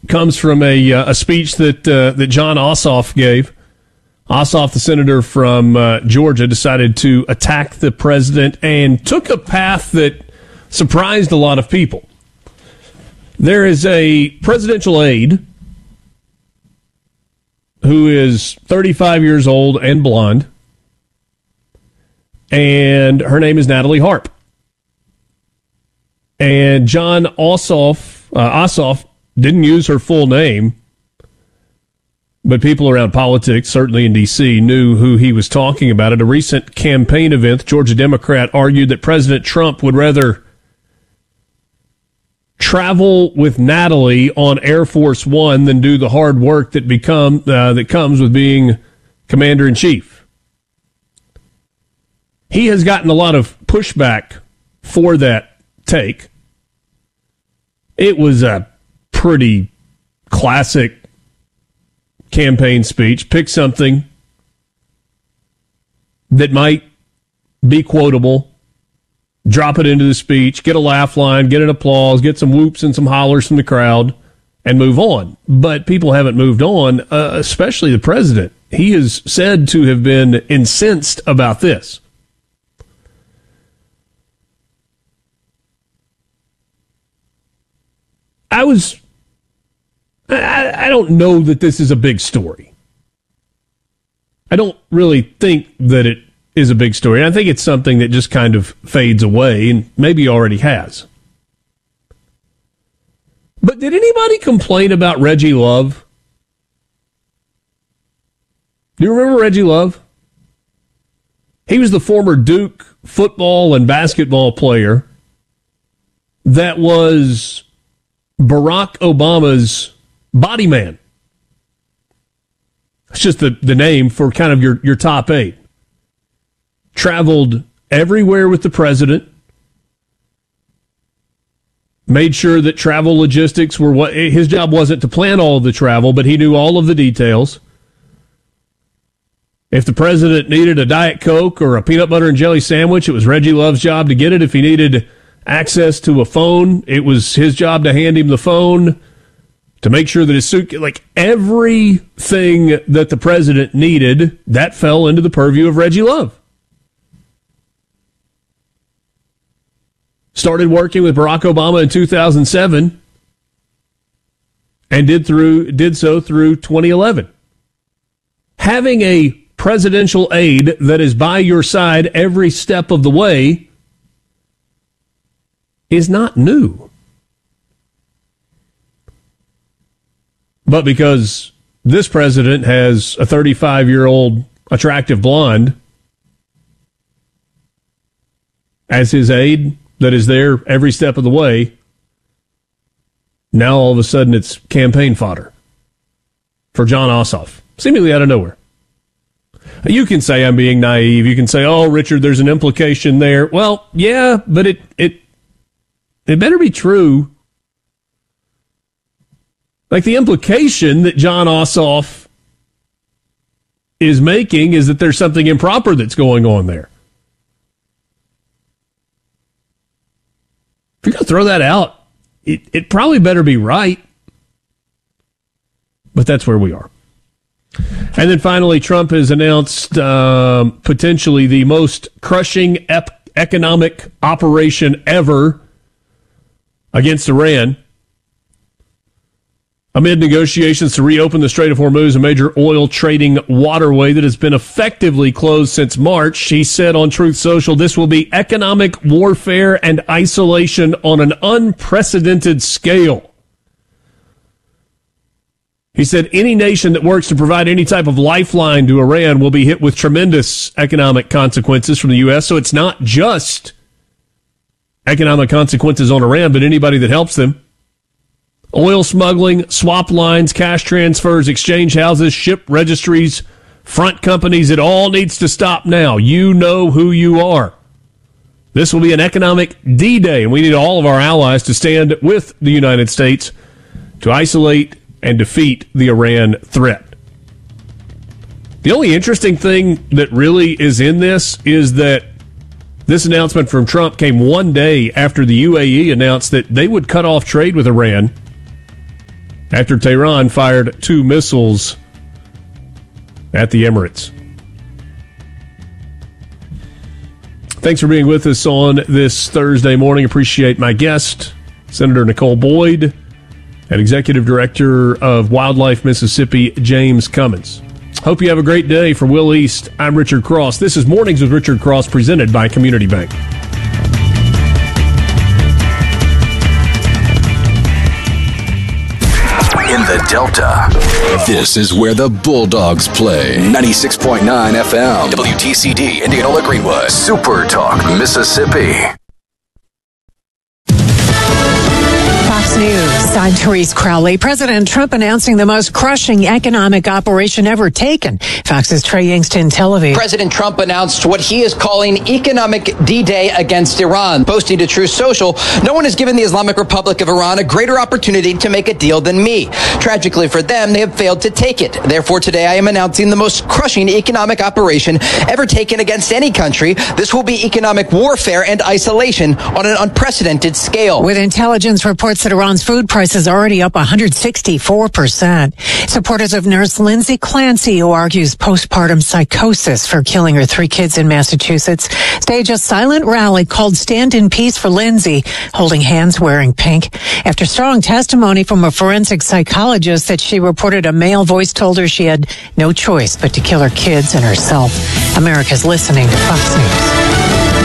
comes from a speech that Jon Ossoff gave. Ossoff, the senator from Georgia, decided to attack the president and took a path that surprised a lot of people. There is a presidential aide who is 35 years old and blonde, and her name is Natalie Harp. And Jon Ossoff didn't use her full name, but people around politics, certainly in D.C., knew who he was talking about. At a recent campaign event, the Georgia Democrat argued that President Trump would rather travel with Natalie on Air Force One than do the hard work that comes with being commander-in-chief. He has gotten a lot of pushback for that take. It was a pretty classic campaign speech. Pick something that might be quotable, drop it into the speech, get a laugh line, get an applause, get some whoops and some hollers from the crowd, and move on. But people haven't moved on, especially the president. He is said to have been incensed about this. I don't know that this is a big story. I don't really think that it is a big story. I think it's something that just kind of fades away, and maybe already has. But did anybody complain about Reggie Love? Do you remember Reggie Love? He was the former Duke football and basketball player that was Barack Obama's body man. It's just the name for kind of your top eight. Traveled everywhere with the president. Made sure that travel logistics were what his job wasn't to plan all of the travel, but he knew all of the details. If the president needed a Diet Coke or a peanut butter and jelly sandwich, it was Reggie Love's job to get it. If he needed access to a phone, it was his job to hand him the phone, to make sure that his suitcase, like everything that the president needed, that fell into the purview of Reggie Love. Started working with Barack Obama in 2007 and did so through 2011. Having a presidential aide that is by your side every step of the way is not new. But because this president has a 35-year-old attractive blonde as his aide that is there every step of the way, now all of a sudden it's campaign fodder for Jon Ossoff, seemingly out of nowhere. You can say I'm being naive. You can say, oh, Richard, there's an implication there. Well, yeah, but it better be true. Like the implication that Jon Ossoff is making is that there's something improper that's going on there. If you're going to throw that out, it probably better be right. But that's where we are. And then finally, Trump has announced potentially the most crushing economic operation ever against Iran. Amid negotiations to reopen the Strait of Hormuz, a major oil trading waterway that has been effectively closed since March, he said on Truth Social, this will be economic warfare and isolation on an unprecedented scale. He said any nation that works to provide any type of lifeline to Iran will be hit with tremendous economic consequences from the U.S., so it's not just economic consequences on Iran, but anybody that helps them. Oil smuggling, swap lines, cash transfers, exchange houses, ship registries, front companies, it all needs to stop now. You know who you are. This will be an economic D-Day, and we need all of our allies to stand with the United States to isolate and defeat the Iran threat. The only interesting thing that really is in this is that this announcement from Trump came one day after the UAE announced that they would cut off trade with Iran after Tehran fired 2 missiles at the Emirates. Thanks for being with us on this Thursday morning. Appreciate my guest, Senator Nicole Boyd, and Executive Director of Wildlife Mississippi, James Cummins. Hope you have a great day. For Will East, I'm Richard Cross. This is Mornings with Richard Cross, presented by Community Bank. In the Delta, this is where the Bulldogs play. 96.9 FM, WTCD, Indianola Greenwood, Super Talk, Mississippi. Fox News, I'm Therese Crowley. President Trump announcing the most crushing economic operation ever taken. Fox's Trey Yingst in Tel Aviv. President Trump announced what he is calling economic D-Day against Iran. Posting to Truth Social, no one has given the Islamic Republic of Iran a greater opportunity to make a deal than me. Tragically for them, they have failed to take it. Therefore, today I am announcing the most crushing economic operation ever taken against any country. This will be economic warfare and isolation on an unprecedented scale. With intelligence reports that Iran's food prices are already up 164%. Supporters of nurse Lindsay Clancy, who argues postpartum psychosis for killing her 3 kids in Massachusetts, stage a silent rally called Stand in Peace for Lindsay, holding hands, wearing pink. After strong testimony from a forensic psychologist that she reported a male voice told her she had no choice but to kill her kids and herself. America's listening to Fox News.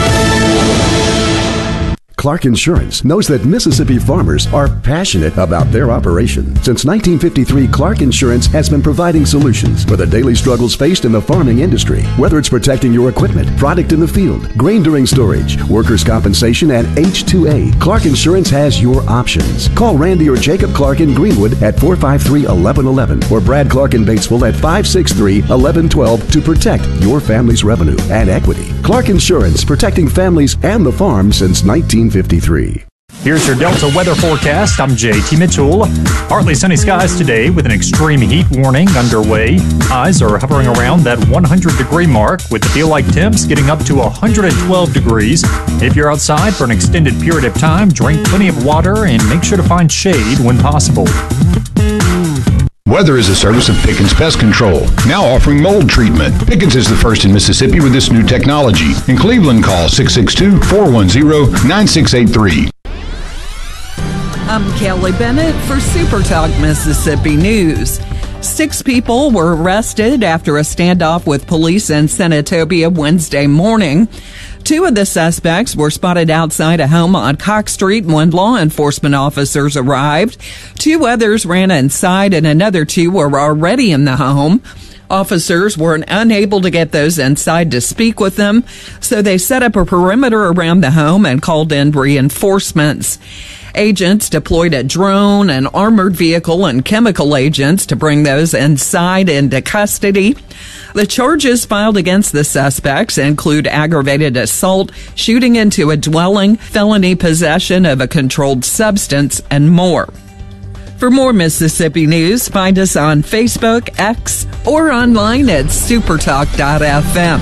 Clark Insurance knows that Mississippi farmers are passionate about their operation. Since 1953, Clark Insurance has been providing solutions for the daily struggles faced in the farming industry. Whether it's protecting your equipment, product in the field, grain during storage, workers' compensation, and H2A, Clark Insurance has your options. Call Randy or Jacob Clark in Greenwood at 453-1111 or Brad Clark in Batesville at 563-1112 to protect your family's revenue and equity. Clark Insurance, protecting families and the farm since 1953. Here's your Delta weather forecast. I'm JT Mitchell. Partly sunny skies today with an extreme heat warning underway. Highs are hovering around that 100-degree mark with the feel-like temps getting up to 112 degrees. If you're outside for an extended period of time, drink plenty of water and make sure to find shade when possible. Weather is a service of Pickens Pest Control, now offering mold treatment. Pickens is the first in Mississippi with this new technology. In Cleveland, call 662-410-9683. I'm Kelly Bennett for Super Talk Mississippi News. 6 people were arrested after a standoff with police in Senatobia Wednesday morning. 2 of the suspects were spotted outside a home on Cox Street when law enforcement officers arrived. 2 others ran inside and another 2 were already in the home. Officers were unable to get those inside to speak with them, so they set up a perimeter around the home and called in reinforcements. Agents deployed a drone, an armored vehicle, and chemical agents to bring those inside into custody. The charges filed against the suspects include aggravated assault, shooting into a dwelling, felony possession of a controlled substance, and more. For more Mississippi news, find us on Facebook, X, or online at supertalk.fm.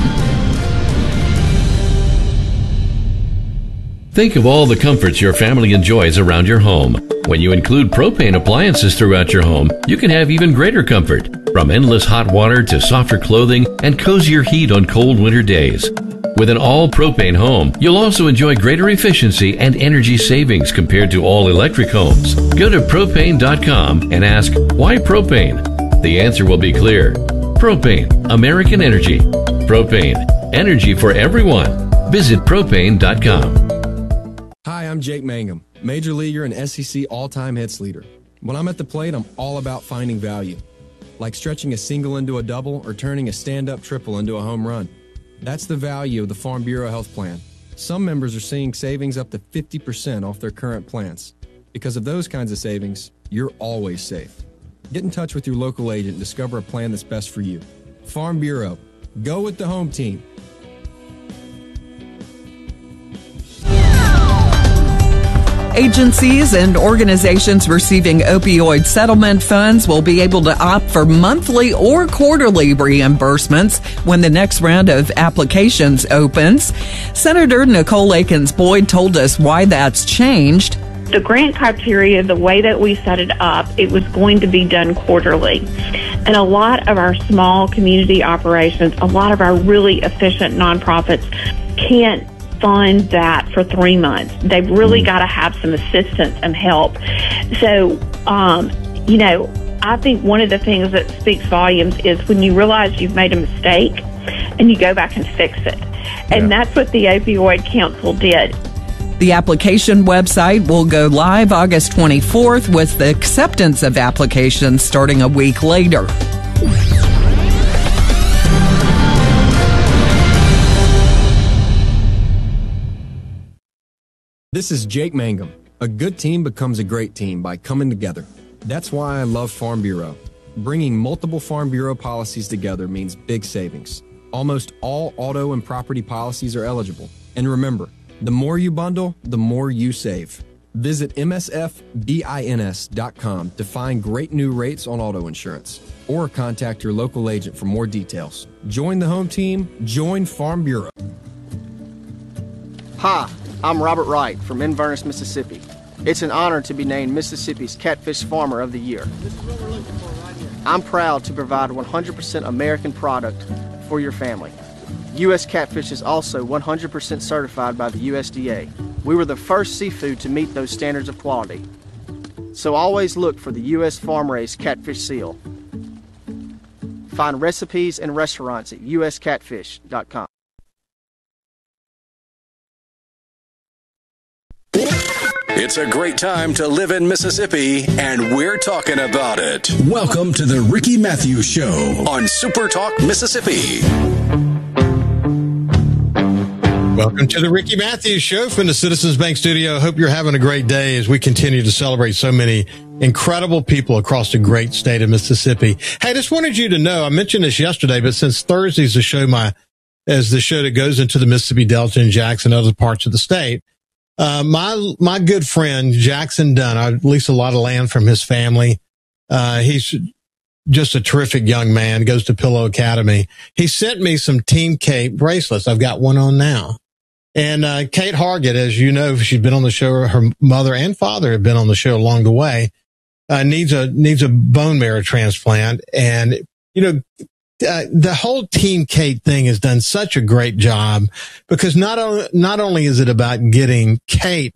Think of all the comforts your family enjoys around your home. When you include propane appliances throughout your home, you can have even greater comfort. From endless hot water to softer clothing and cozier heat on cold winter days. With an all-propane home, you'll also enjoy greater efficiency and energy savings compared to all-electric homes. Go to propane.com and ask, why propane? The answer will be clear. Propane, American energy. Propane, energy for everyone. Visit propane.com. Hi, I'm Jake Mangum, major leaguer and SEC all-time hits leader. When I'm at the plate, I'm all about finding value, like stretching a single into a double or turning a stand-up triple into a home run. That's the value of the Farm Bureau Health Plan. Some members are seeing savings up to 50% off their current plans. Because of those kinds of savings, you're always safe. Get in touch with your local agent and discover a plan that's best for you. Farm Bureau. Go with the home team. Agencies and organizations receiving opioid settlement funds will be able to opt for monthly or quarterly reimbursements when the next round of applications opens. Senator Nicole Akins Boyd told us why that's changed. The grant criteria, the way that we set it up, it was going to be done quarterly. And a lot of our small community operations, a lot of our really efficient nonprofits can't fund that for 3 months. They've really got to have some assistance and help. So, I think one of the things that speaks volumes is when you realize you've made a mistake and you go back and fix it. And that's what the Opioid Council did. The application website will go live August 24th with the acceptance of applications starting a week later. This is Jake Mangum. A good team becomes a great team by coming together. That's why I love Farm Bureau. Bringing multiple Farm Bureau policies together means big savings. Almost all auto and property policies are eligible. And remember, the more you bundle, the more you save. Visit msfbins.com to find great new rates on auto insurance, or contact your local agent for more details. Join the home team, join Farm Bureau. Hi, I'm Robert Wright from Inverness, Mississippi. It's an honor to be named Mississippi's Catfish Farmer of the Year. I'm proud to provide 100% American product for your family. U.S. Catfish is also 100% certified by the USDA. We were the first seafood to meet those standards of quality. So always look for the U.S. Farm-Raised Catfish Seal. Find recipes and restaurants at uscatfish.com. It's a great time to live in Mississippi, and we're talking about it. Welcome to the Ricky Matthews Show on Super Talk Mississippi. Welcome to the Ricky Matthews Show from the Citizens Bank Studio. Hope you're having a great day as we continue to celebrate so many incredible people across the great state of Mississippi. Hey, I just wanted you to know, I mentioned this yesterday, but since Thursday's the show that goes into the Mississippi Delta and Jackson and other parts of the state, my good friend Jackson Dunn, I lease a lot of land from his family. He's just a terrific young man, goes to Pillow Academy. He sent me some Team Kate bracelets. I've got one on now. And Kate Hargett, as you know, she's been on the show. Her mother and father have been on the show along the way. Needs a bone marrow transplant. And, the whole Team Kate thing has done such a great job, because not only is it about getting Kate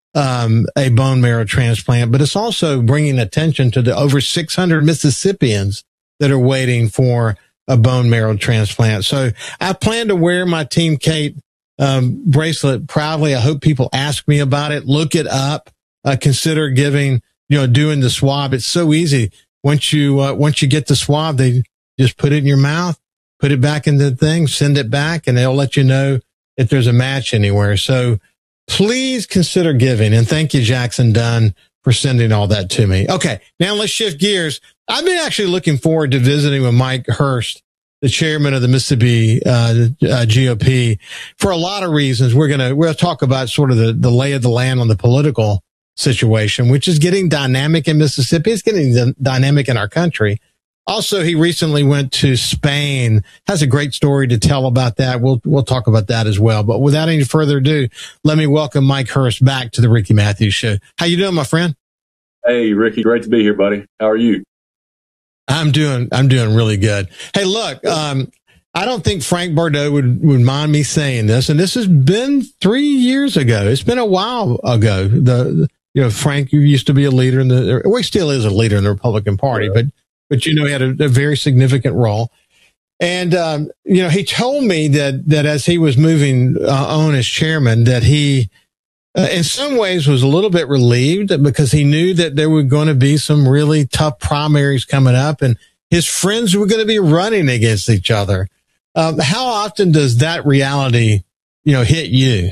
a bone marrow transplant, but it's also bringing attention to the over 600 Mississippians that are waiting for a bone marrow transplant. So I plan to wear my Team Kate bracelet proudly. I hope people ask me about it. Look it up. Consider doing the swab. It's so easy. Once you get the swab, they just put it in your mouth, put it back in the thing, send it back, and they'll let you know if there's a match anywhere. So please consider giving. And thank you, Jackson Dunn, for sending all that to me. Okay, now let's shift gears. I've been actually looking forward to visiting with Mike Hurst, the chairman of the Mississippi GOP, for a lot of reasons. We'll talk about sort of the lay of the land on the political situation, which is getting dynamic in Mississippi. It's getting dynamic in our country. Also, he recently went to Spain, has a great story to tell about that. We'll talk about that as well. But without any further ado, let me welcome Mike Hurst back to the Ricky Matthews Show. How you doing, my friend? Hey, Ricky, great to be here, buddy. How are you? I'm doing really good. Hey, look, I don't think Frank Bordeaux would mind me saying this, and this has been 3 years ago. It's been a while ago. Frank, you used to be a leader he still is a leader in the Republican Party, but he had a very significant role. And, he told me that as he was moving on as chairman, that he, in some ways was a little bit relieved, because he knew that there were going to be some really tough primaries coming up, and his friends were going to be running against each other. How often does that reality, hit you?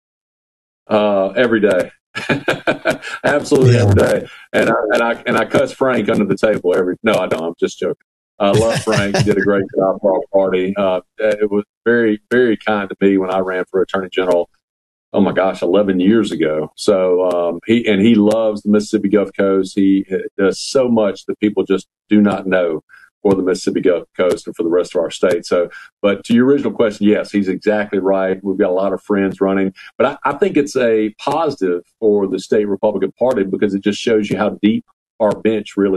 Every day. Absolutely every day. And I cuss Frank under the table no, I don't. I'm just joking. I love Frank. He did a great job for our party. It was very, very kind to me when I ran for Attorney General. Oh my gosh, 11 years ago. So, he loves the Mississippi Gulf Coast. He does so much that people just do not know for the Mississippi Gulf Coast and for the rest of our state. So, but to your original question, yes, he's exactly right. We've got a lot of friends running, but I think it's a positive for the state Republican Party because it just shows you how deep our bench really